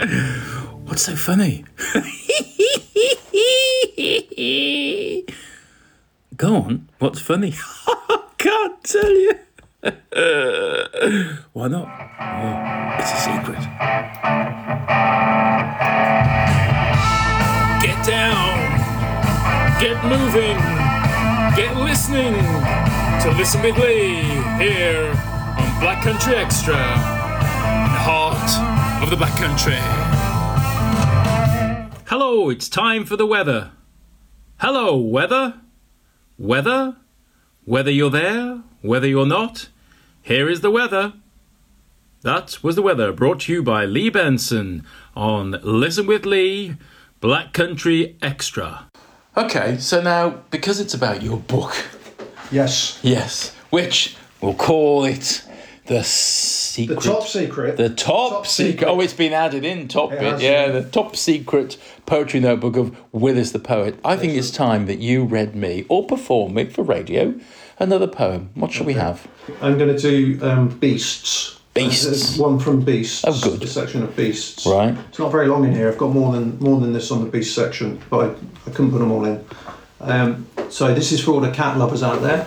What's so funny? Go on, what's funny? Can't tell you. Why not? Oh, it's a secret. Get down, get moving, get listening to Listen With Lee here on Black Country Extra, in the heart of the Black Country. Hello, it's time for the weather. Hello, weather. Weather? Whether you're there, whether you're not, here is the weather. That was the weather, brought to you by Lee Benson on Listen With Lee, Black Country Extra. Okay, so now, because it's about your book. Yes. Yes, which we'll call it the secret. The top secret. The top secret. Oh, it's been added in, top bit. Yeah, the top secret poetry notebook of Willis the Poet. I think it's time that you read me, or perform me for radio, another poem. What shall we have? I'm going to do Beasts. Beasts. One from Beasts. Oh, good. A section of Beasts. Right. It's not very long in here. I've got more than this on the Beast section, but I couldn't put them all in. So this is for all the cat lovers out there.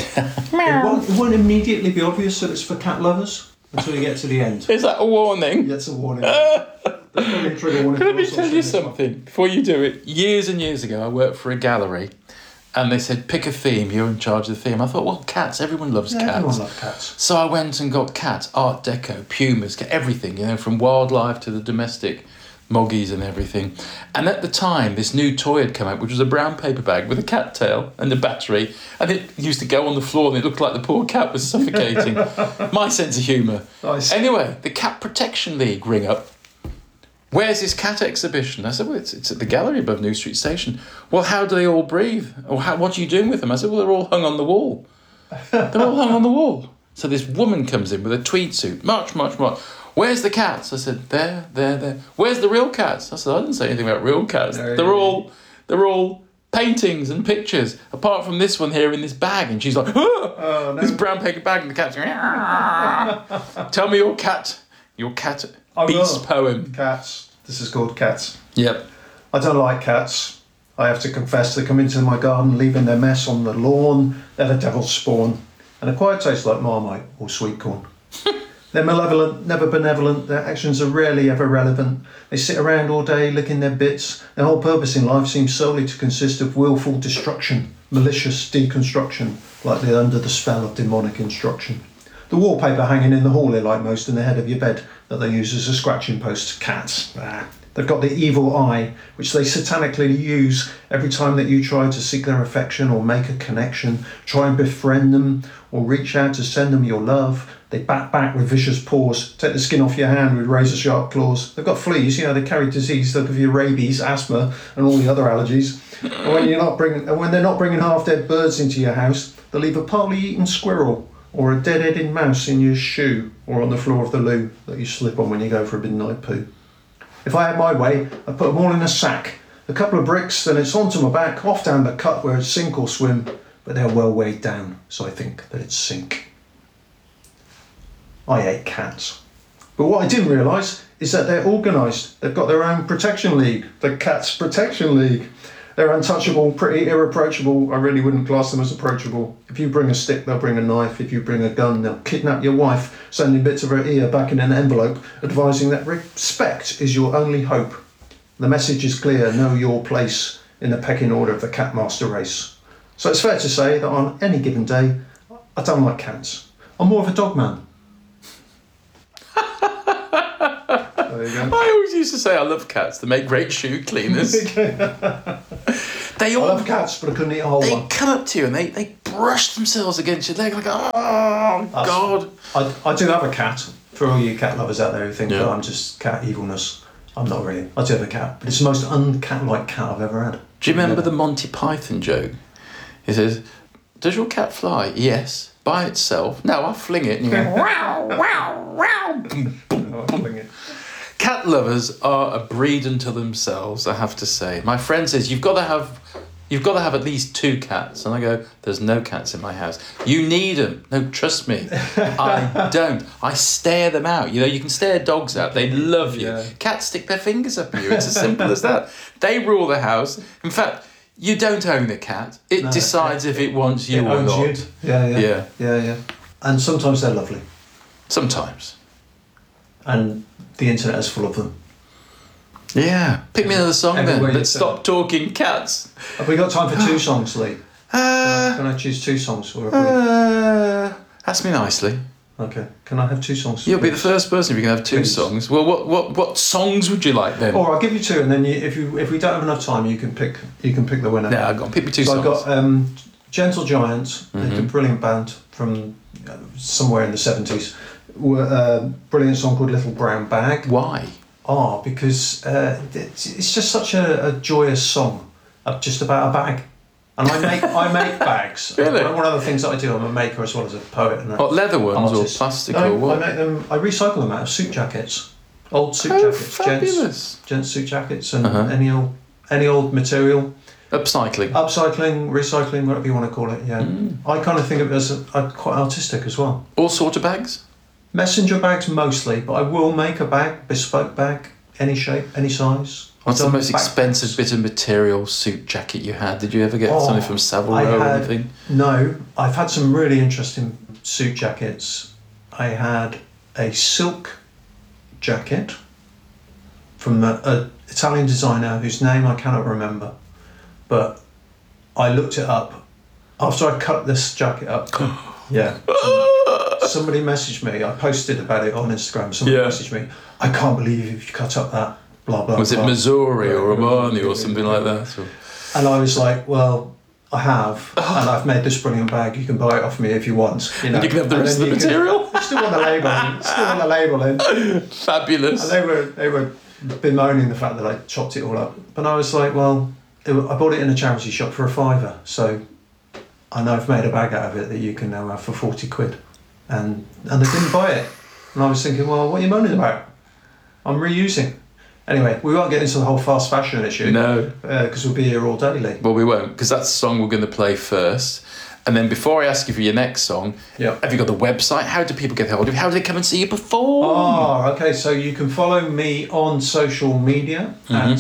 It won't immediately be obvious that it's for cat lovers until you get to the end. Is that a warning? That's a warning. That's probably a trigger warning. Let me tell you something before you do it. Years and years ago, I worked for a gallery, and they said, pick a theme, you're in charge of the theme. I thought, well, cats, everyone loves cats. Everyone loves cats. So I went and got cats, Art Deco, Pumas, everything, from wildlife to the domestic moggies and everything. And at the time, this new toy had come out, which was a brown paper bag with a cat tail and a battery, and it used to go on the floor and it looked like the poor cat was suffocating. My sense of humour. Nice. Anyway, the Cat Protection League ring up. Where's this cat exhibition? I said, well, it's at the gallery above New Street Station. Well, how do they all breathe? Or what are you doing with them? I said, well, they're all hung on the wall. They're all hung on the wall. So this woman comes in with a tweed suit. March. Where's the cats? I said, there. Where's the real cats? I said, I didn't say anything about real cats. They're all paintings and pictures, apart from this one here in this bag. And she's like, oh, no. This brown paper bag, and the cat's going, ah. Tell me your cat beast poem. Cats. This is called Cats. Yep. I don't like cats. I have to confess, they come into my garden, leaving their mess on the lawn. They're the devil's spawn, and they quite taste like Marmite or sweet corn. They're malevolent, never benevolent. Their actions are rarely ever relevant. They sit around all day licking their bits. Their whole purpose in life seems solely to consist of willful destruction, malicious deconstruction, like they're under the spell of demonic instruction. The wallpaper hanging in the hall they like most in the head of your bed that they use as a scratching post. Cats. They've got the evil eye, which they satanically use every time that you try to seek their affection or make a connection, try and befriend them or reach out to send them your love. They bat back with vicious paws, take the skin off your hand with razor-sharp claws. They've got fleas, they carry disease, they'll give you rabies, asthma and all the other allergies. And when they're not bringing half-dead birds into your house, they'll leave a partly-eaten squirrel or a dead-headed mouse in your shoe or on the floor of the loo that you slip on when you go for a midnight poo. If I had my way, I'd put them all in a sack, a couple of bricks, then it's onto my back, off down the cut where it's sink or swim, but they're well weighed down, so I think that it's sink. I hate cats. But what I didn't realise is that they're organised. They've got their own protection league, the Cats Protection League. They're untouchable, pretty irreproachable. I really wouldn't class them as approachable. If you bring a stick, they'll bring a knife. If you bring a gun, they'll kidnap your wife, sending bits of her ear back in an envelope, advising that respect is your only hope. The message is clear, know your place in the pecking order of the cat master race. So it's fair to say that on any given day, I don't like cats. I'm more of a dog man. There you go. I always used to say I love cats. They make great shoe cleaners. I love cats, but I couldn't eat a whole They one. come up to you and they brush themselves against your leg like, oh, God. I do have a cat. For all you cat lovers out there who think that I'm just cat evilness, I'm not really. I do have a cat, but it's the most uncat-like cat I've ever had. Do you remember the Monty Python joke? He says, does your cat fly? Yes. By itself? No, I'll fling it. And you go, wow, wow, wow. Boom, boom, I'll boom. fling it. Cat lovers are a breed unto themselves, I have to say. My friend says, you've got you've got to have at least 2 cats. And I go, there's no cats in my house. You need them. No, trust me. I don't. I stare them out. You know, you can stare dogs out. They love you. Yeah. Cats stick their fingers up you. It's as simple as that. They rule the house. In fact, you don't own the cat. It decides if it wants you it or owns not. you. Yeah. And sometimes they're lovely. Sometimes. And the internet is full of them. Yeah. Pick me another song Everywhere then. you Let's turn. stop talking cats. Have we got time for 2 songs, Lee? Can I choose 2 songs? Or have Ask me nicely. we... Okay. Can I have 2 songs? You'll be the first person if you can have 2 Please. songs. Well, what songs would you like then? Or I'll give you 2, and then if we don't have enough time, you can pick the winner. No, I've got pick me 2 So songs. I've got Gentle Giant, a brilliant band from somewhere in the 70s. A brilliant song called Little Brown Bag. Why? Because it's just such a joyous song, just about a bag. And I make bags. Really? One of the things that I do, I'm a maker as well as a poet and a What, leather ones artist. or plastic No, or what? I make them. I recycle them out of suit jackets, old suit Oh, jackets, fabulous. gents suit jackets, and any old material. Upcycling. Upcycling, recycling, whatever you want to call it. Yeah, I kind of think of it as quite artistic as well. All sort of bags? Messenger bags mostly, but I will make a bag, bespoke bag, any shape, any size. What's I've the done most backpacks. expensive bit of material suit jacket you had? Did you ever get something from Savile Row or anything? No, I've had some really interesting suit jackets. I had a silk jacket from an Italian designer whose name I cannot remember, but I looked it up after I cut this jacket up. Yeah. Somebody messaged me. I posted about it on Instagram. Somebody messaged me. I can't believe you've cut up that blah blah. Was it blah. Missouri or Armani or something like that? Or... And I was like, well, I have, and I've made this brilliant bag. You can buy it off me if you want. You know, And you can have the rest of the material. Still want the label. Still want the label in. Fabulous. And they were bemoaning the fact that I chopped it all up. But I was like, well, I bought it in a charity shop for £5, so I know I've made a bag out of it that you can now have for 40 quid. And they didn't buy it. And I was thinking, well, what are you moaning about? I'm reusing. Anyway, we won't get into the whole fast fashion issue. No. Because we'll be here all day, Lee. Well, we won't, because that's the song we're going to play first. And then before I ask you for your next song, have you got the website? How do people get hold of you? How do they come and see you perform? Oh, okay. So you can follow me on social media at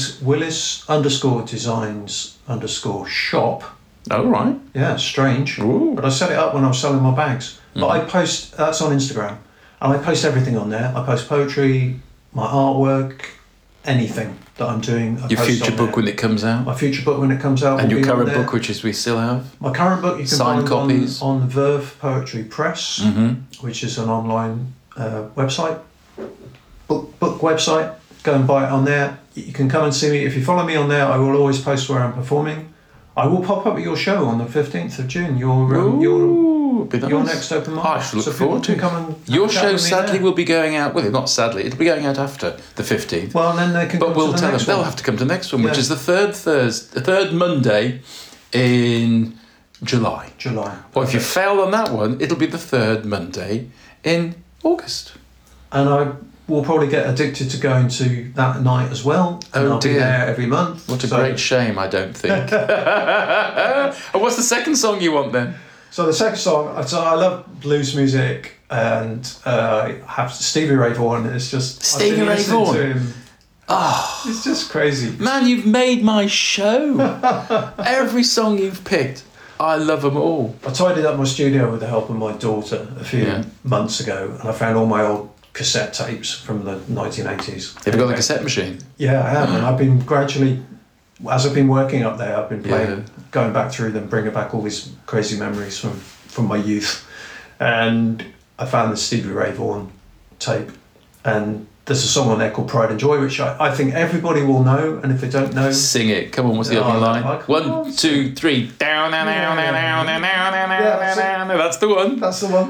Willis_designs_shop. Oh, right. Yeah, strange. Ooh. But I set it up when I was selling my bags. But I post, that's on Instagram. And I post everything on there. I post poetry, my artwork, anything that I'm doing. I Your post future on book there. when it comes out? My future book when it comes out. And will your be on current there. book, which is we still have? My current book, you can Signed find copies. on Verve Poetry Press, which is an online website, book website. Go and buy it on there. You can come and see me. If you follow me on there, I will always post where I'm performing. I will pop up at your show on the 15th of June. Your next open mic. I shall look so forward people to can come and your chat show with me sadly there. will be going out, well, not sadly, it'll be going out after the 15th. Well, and then they can But come we'll to the tell them next they'll one. have to come to the next one, which Yeah. is the third Monday in July. July. Or if you fail on that one, it'll be the third Monday in August. And I will probably get addicted to going to that night as well. And Oh, I'll be dear. there every month. What a great shame, I don't think. And what's the second song you want then? So the second song, so I love blues music, and I have Stevie Ray Vaughan. It's just Stevie I've been Ray listening Vaughan? to him. Oh, It's just crazy. man, you've made my show. Every song you've picked, I love them all. I tidied up my studio with the help of my daughter a few months ago, and I found all my old cassette tapes from the 1980s. Have you got the cassette machine? Yeah, I have, and I've been gradually, as I've been working up there, I've been playing, Yeah. going back through them, bringing back all these crazy memories from my youth. And I found the Stevie Ray Vaughan tape, and there's a song on there called Pride and Joy, which I think everybody will know, and if they don't know... Sing it. Come on, what's the No, opening I line? can't 1, 2, 3. Down, down, down, down, down, down, down, down, down. That's the one. That's the one.